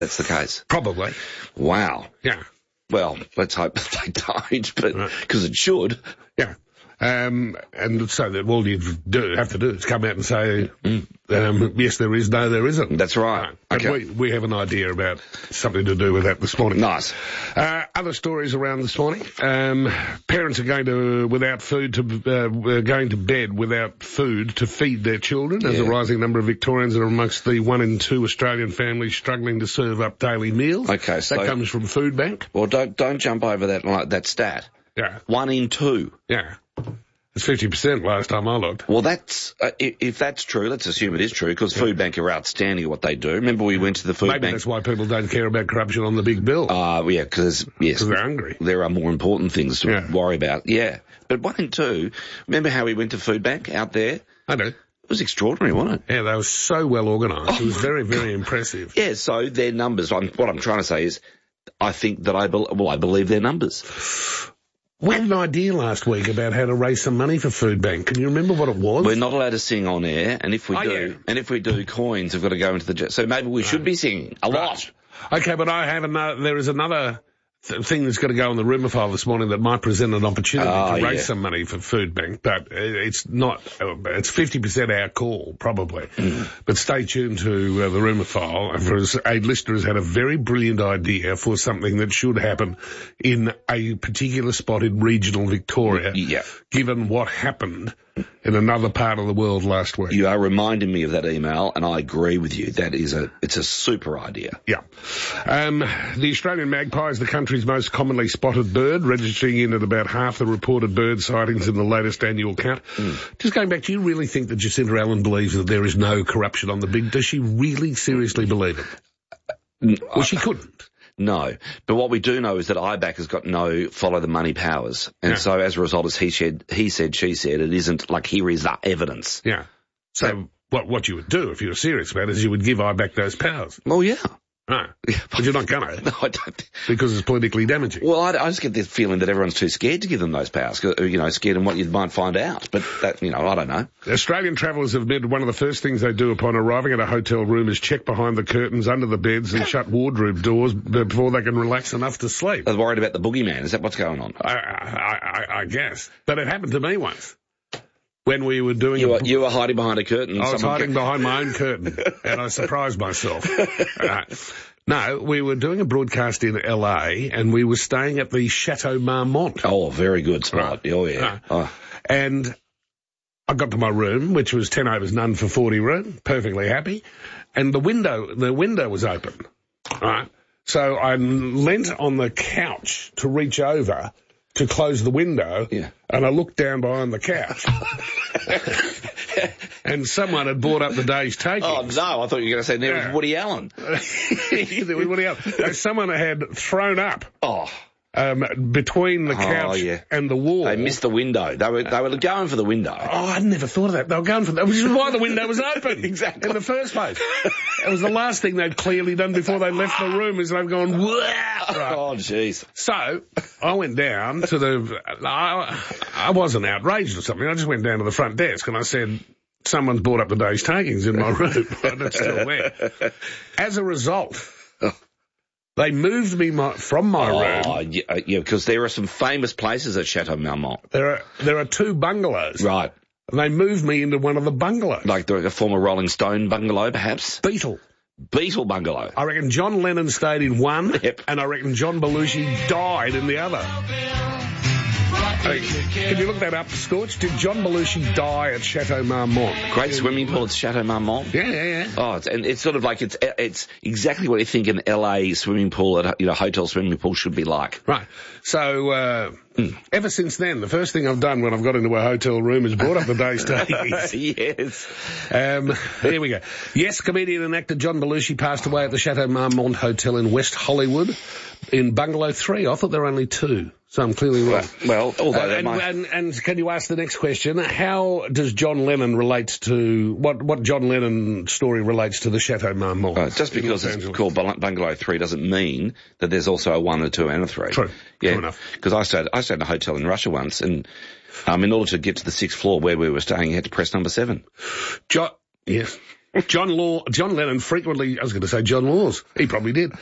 that's the case. Probably. Wow. Yeah. Well, let's hope they don't, but because it should. Yeah. And so that all you have to do is come out and say, yes, there is, no, there isn't. That's right. Okay. We have an idea about something to do with that this morning. Nice. Other stories around this morning. Parents are going to bed without food to feed their children. There's a rising number of Victorians are amongst the 1 in 2 Australian families struggling to serve up daily meals. Okay, so that comes from Food Bank. Well, don't jump over that stat. Yeah. 1 in 2. Yeah. It's 50% last time I looked. Well, that's if that's true, let's assume it is true, because Food Bank are outstanding at what they do. Remember we went to the Food Bank... Maybe that's why people don't care about corruption on the big bill. Yeah, because they're hungry. There are more important things to worry about. Yeah. But 1 in 2, remember how we went to Food Bank out there? I do. It was extraordinary, wasn't it? Yeah, they were so well organised. It was very, very impressive. Yeah, so their numbers, what I'm trying to say is, I think that I believe their numbers. We had an idea last week about how to raise some money for Food Bank. Can you remember what it was? We're not allowed to sing on air, and if we do, coins have got to go into the... So maybe we should be singing a lot. Okay, but there is another thing that's got to go on the rumour file this morning that might present an opportunity to raise some money for Food Bank, but it's not, it's 50% our call, probably. But stay tuned to the rumour file, for a listener has had a very brilliant idea for something that should happen in a particular spot in regional Victoria, given what happened in another part of the world last week. You are reminding me of that email, and I agree with you. It's a super idea. Yeah. The Australian magpie is the country's most commonly spotted bird, registering in at about half the reported bird sightings in the latest annual count. Just going back, do you really think that Jacinta Allen believes that there is no corruption on the big? Does she really seriously believe it? Well, she couldn't. No. But what we do know is that IBAC has got no follow-the-money powers. And so as a result, as he said, she said, it isn't like here is the evidence. Yeah. So what you would do if you were serious about it is you would give IBAC those powers. Well, yeah. No. But you're not going to. No, I don't. Because it's politically damaging. Well, I just get the feeling that everyone's too scared to give them those powers, scared of what you might find out. But that, I don't know. Australian travellers have admitted one of the first things they do upon arriving at a hotel room is check behind the curtains, under the beds, and shut wardrobe doors before they can relax enough to sleep. They're worried about the boogeyman. Is that what's going on? I guess. But it happened to me once. When we were doing... You were hiding behind a curtain. I was hiding behind my own curtain, and I surprised myself. No, we were doing a broadcast in LA, and we were staying at the Chateau Marmont. Oh, very good spot. Oh, yeah. And I got to my room, which was 10 overs none for 40 room, perfectly happy, and the window was open, right? So I leant on the couch to reach over to close the window, and I looked down behind the couch. And someone had brought up the day's takings. Oh, no, I thought you were going to say there was Woody Allen. There was Woody Allen. Someone had thrown up. Between the couch and the wall. They missed the window. They were going for the window. Oh, I'd never thought of that. They were going for that, which is why the window was open. Exactly. In the first place. It was the last thing they'd clearly done before they left the room, is they've gone, wah! Right. Oh, jeez. So, I went down to I wasn't outraged or something. I just went down to the front desk and I said, someone's brought up the day's takings in my room. It's still there. As a result... They moved me from my room. Oh, yeah, because there are some famous places at Chateau Marmont. There are 2 bungalows. Right. And they moved me into one of the bungalows. Like a former Rolling Stone bungalow, perhaps? Beatle bungalow. I reckon John Lennon stayed in one, and I reckon John Belushi died in the other. Can you look that up, Scorch? Did John Belushi die at Chateau Marmont? Great swimming pool at Chateau Marmont. Yeah. Oh, it's sort of like it's exactly what you think an LA swimming pool at hotel swimming pool should be like. Right. So ever since then, the first thing I've done when I've got into a hotel room is brought up the day's takings. Yes. Here we go. Yes, comedian and actor John Belushi passed away at the Chateau Marmont Hotel in West Hollywood in Bungalow 3. I thought there were only 2. So I'm clearly wrong. Well, although and can you ask the next question? How does John Lennon relate to what John Lennon story relates to the Chateau Marmont? Just because it's called Bungalow 3 doesn't mean that there's also a 1, a 2, and a 3. True. Yeah. True enough. Because I stayed in a hotel in Russia once, and in order to get to the 6th floor where we were staying, you had to press number 7. Yes. John Lennon frequently, I was going to say John Laws. He probably did.